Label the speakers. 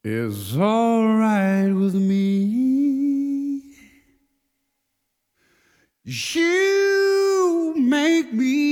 Speaker 1: is all right with me. You make me